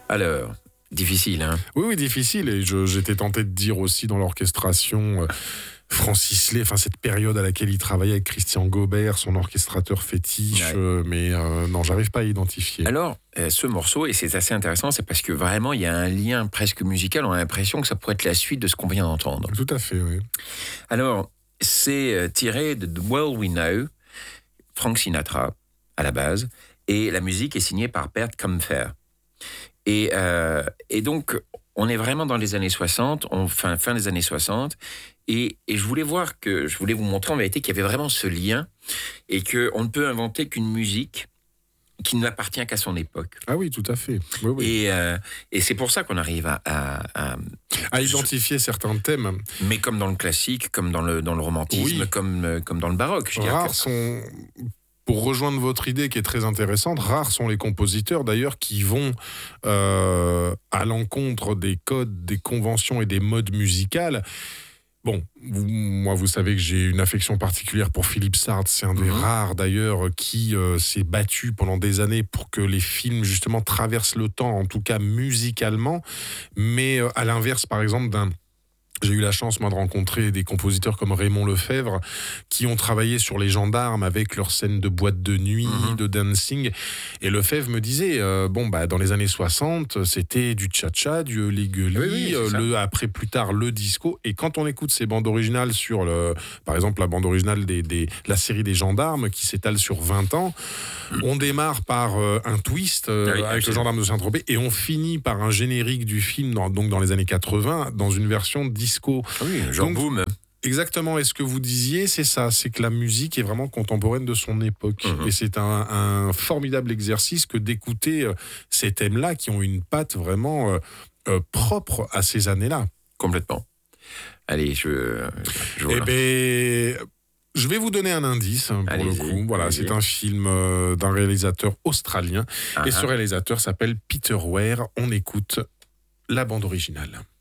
Alors, difficile, hein? Oui, oui, difficile. Et j'étais tenté de dire aussi dans l'orchestration, Francis Lay, enfin cette période à laquelle il travaillait avec Christian Gaubert, son orchestrateur fétiche, Ouais. mais non, j'arrive pas à identifier. Alors, ce morceau, et c'est assez intéressant, c'est parce que vraiment, il y a un lien presque musical. On a l'impression que ça pourrait être la suite de ce qu'on vient d'entendre. Tout à fait, oui. Alors, c'est tiré de The World We Know, Frank Sinatra, à la base, et la musique est signée par Bert Kaempfer. Et donc, on est vraiment dans les années 60, fin des années 60, et je voulais vous montrer en vérité qu'il y avait vraiment ce lien, et qu'on ne peut inventer qu'une musique qui n'appartient qu'à son époque. Ah oui, tout à fait. Oui, oui. Et c'est pour ça qu'on arrive À identifier certains thèmes. mais comme dans le classique, comme dans le romantisme, Oui. comme dans le baroque. Je dirais Rares que- sont, pour rejoindre votre idée qui est très intéressante, rares sont les compositeurs d'ailleurs qui vont à l'encontre des codes, des conventions et des modes musicales. Bon, moi, vous savez que j'ai une affection particulière pour Philippe Sard. C'est un des rares, d'ailleurs, qui s'est battu pendant des années pour que les films, justement, traversent le temps, en tout cas musicalement. Mais à l'inverse, par exemple, j'ai eu la chance, moi, de rencontrer des compositeurs comme Raymond Lefebvre, qui ont travaillé sur Les Gendarmes avec leurs scènes de boîte de nuit, de dancing. Et Lefebvre me disait, dans les années 60, c'était du cha-cha, du hurly-gurly, Oui, c'est ça. après, plus tard, le disco. Et quand on écoute ces bandes originales sur par exemple, la bande originale la série des Gendarmes, qui s'étale sur 20 ans, on démarre par un twist Oui, avec le absolument. Gendarme de Saint-Tropez, et on finit par un générique du film, donc dans les années 80, dans une version disco. Oui, genre Donc, boom. exactement, et ce que vous disiez, c'est ça, c'est que la musique est vraiment contemporaine de son époque. Et c'est un formidable exercice que d'écouter ces thèmes-là qui ont une patte vraiment propre à ces années-là. Complètement. Allez, je Eh voilà. bien, je vais vous donner un indice pour le Allez-y, coup. Voilà, allez-y. c'est un film d'un réalisateur australien. Ah, Et ce ah. réalisateur s'appelle Peter Weir. On écoute la bande originale.